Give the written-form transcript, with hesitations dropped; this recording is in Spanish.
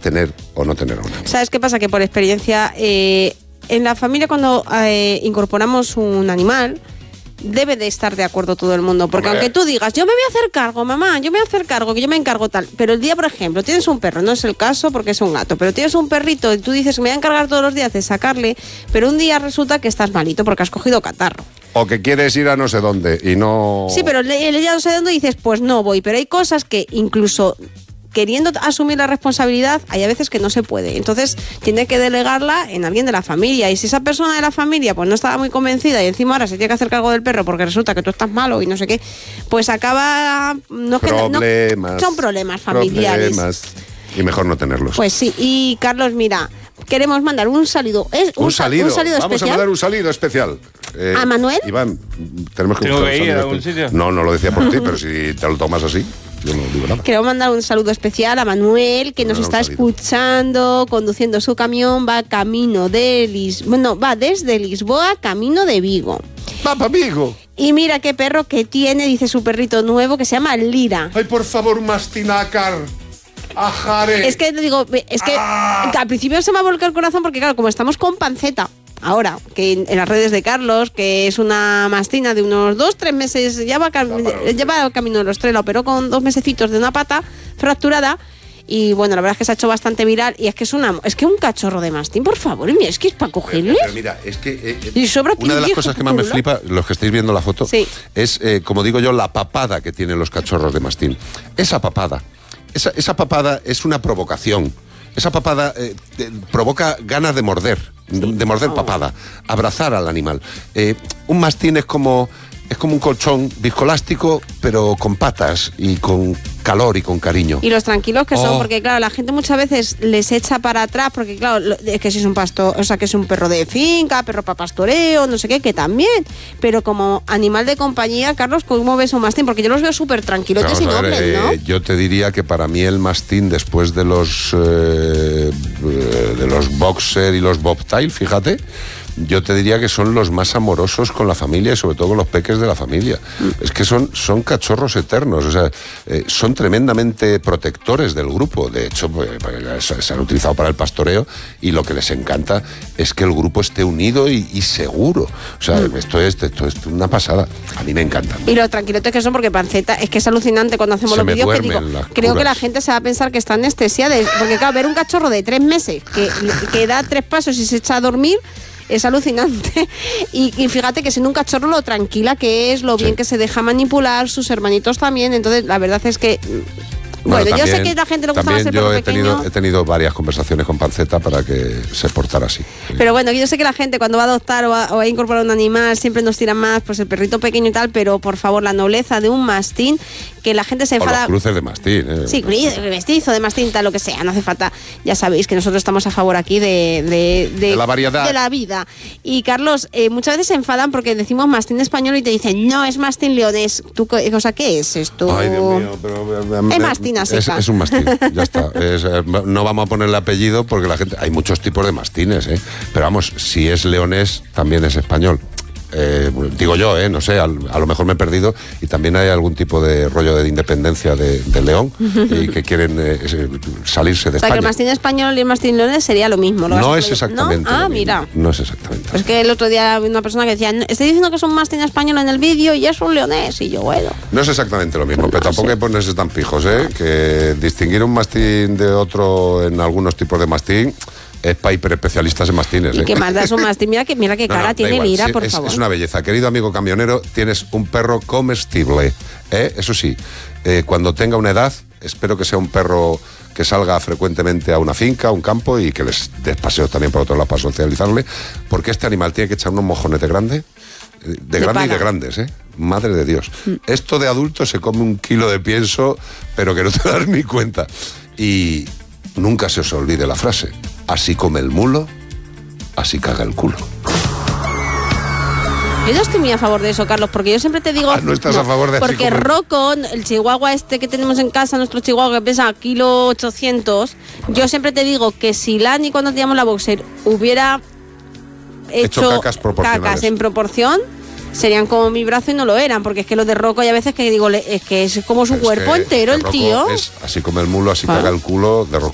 tener o no tener un animal. ¿Sabes qué pasa? Que por experiencia, en la familia cuando incorporamos un animal, debe de estar de acuerdo todo el mundo, porque aunque tú digas, yo me voy a hacer cargo, mamá, yo me voy a hacer cargo, que yo me encargo tal, pero el día, por ejemplo, tienes un perro, no es el caso porque es un gato, pero tienes un perrito y tú dices, me voy a encargar todos los días de sacarle, pero un día resulta que estás malito porque has cogido catarro. O que quieres ir a no sé dónde y no... Sí, pero el día no sé dónde dices, pues no voy, pero hay cosas que incluso queriendo asumir la responsabilidad, hay a veces que no se puede. Entonces, tiene que delegarla en alguien de la familia. Y si esa persona de la familia pues no estaba muy convencida y encima ahora se tiene que hacer cargo del perro porque resulta que tú estás malo y no sé qué, pues acaba... son problemas familiares. Y mejor no tenerlos. Pues sí. Y Carlos, mira, queremos mandar un saludo. Un salido especial. Vamos a mandar un salido especial. ¿A Manuel? Iván, tenemos que ¿Tengo buscar que ir a algún sitio? No lo decía por ti, pero si te lo tomas así, yo no digo nada. Queremos mandar un saludo especial a Manuel, que nos está escuchando, conduciendo su camión, va camino de va desde Lisboa, camino de Vigo. ¡Va para Vigo! Y mira qué perro que tiene, dice su perrito nuevo, que se llama Lira. ¡Ay, por favor, Mastinacar! ¡Ajare! Es que al principio se me ha volcado el corazón porque, claro, como estamos con Panceta, ahora, que en las redes de Carlos, que es una mastina de unos 2-3 meses, lleva camino de los 3, la operó con 2 mesecitos de una pata fracturada. Y bueno, la verdad es que se ha hecho bastante viral. Y es que es que un cachorro de mastín, por favor, mira, es que es para cogerles. Pero mira, es que y sobra una de las cosas que más me flipa, los que estáis viendo la foto, sí, es, como digo yo, la papada que tienen los cachorros de mastín. Esa papada es una provocación. Esa papada provoca ganas de morder papada, abrazar al animal. Un mastín es como un colchón viscoelástico, pero con patas y con calor y con cariño. Y los tranquilos que son, porque claro, la gente muchas veces les echa para atrás, porque claro, es que si es un pastor, o sea, que es un perro de finca, perro para pastoreo, no sé qué, que también. Pero como animal de compañía, Carlos, ¿cómo ves un mastín? Porque yo los veo súper tranquilotes y nobles, ¿no? Yo te diría que para mí el mastín, después de los boxer y los bobtail, fíjate, yo te diría que son los más amorosos con la familia y sobre todo con los peques de la familia. Es que son cachorros eternos, o sea, son tremendamente protectores del grupo. De hecho, pues, se han utilizado para el pastoreo y lo que les encanta es que el grupo esté unido y seguro. O sea, esto es una pasada. A mí me encanta. Y lo tranquilotes que son, porque Panceta, es que es alucinante cuando hacemos los vídeos, que digo, creo que la gente se va a pensar que está anestesiada, porque claro, ver un cachorro de 3 meses que da 3 pasos y se echa a dormir, es alucinante. Y fíjate que siendo un cachorro lo tranquila que es, lo bien que se deja manipular, sus hermanitos también. Entonces la verdad es que bueno, también, yo sé que a la gente le gusta más el perro pequeño. He tenido varias conversaciones con Panceta para que se portara así. Pero bueno, yo sé que la gente cuando va a adoptar o va a incorporar un animal siempre nos tira más pues el perrito pequeño y tal, pero por favor, la nobleza de un mastín, que la gente se enfada. O los cruces de mastín. Sí, mestizo de mastín, tal, lo que sea, no hace falta. Ya sabéis que nosotros estamos a favor aquí de la variedad. De la vida. Y Carlos, muchas veces se enfadan porque decimos mastín español y te dicen, no, es mastín leonés. O sea, ¿qué es esto? Ay, Dios mío, pero... Es mastín así. Es un mastín, ya está. No vamos a ponerle apellido porque la gente... Hay muchos tipos de mastines, pero vamos, si es leonés, también es español. Digo yo, no sé, a lo mejor me he perdido y también hay algún tipo de rollo de independencia del león y que quieren salirse de España. O sea, que el mastín español y el mastín leonés sería lo mismo. No es exactamente. ¿No? Lo mira. mismo. No es exactamente. Pues que el otro día había una persona que decía, estoy diciendo que es un mastín español en el vídeo y es un leonés, y yo, bueno. No es exactamente lo mismo, pero tampoco hay que ponerse tan pijos, que distinguir un mastín de otro en algunos tipos de mastín es para hiperespecialistas en mastines. ¿Y qué más da un mastín? Mira qué cara tiene Lira, por favor. Es una belleza. Querido amigo camionero, tienes un perro comestible. Eso sí, cuando tenga una edad, espero que sea un perro que salga frecuentemente a una finca, a un campo y que les des paseos también por otro lado para socializarle, porque este animal tiene que echar unos mojones de grande. De grande y de grandes, madre de Dios. Esto de adulto se come 1 kilo de pienso, pero que no te das ni cuenta. Y nunca se os olvide la frase: así come el mulo, así caga el culo. Yo no estoy muy a favor de eso, Carlos, porque yo siempre te digo... ¿No estás a favor de así porque comer? Rocco, el chihuahua este que tenemos en casa, nuestro chihuahua que pesa 1,8 kg, yo siempre te digo que si Lani, cuando teníamos la boxer, hubiera hecho cacas en proporción, serían como mi brazo y no lo eran, porque es que los de Rocco hay a veces que digo, es que es como su cuerpo entero, el tío. Es así come el mulo, así caga el culo de Rocco.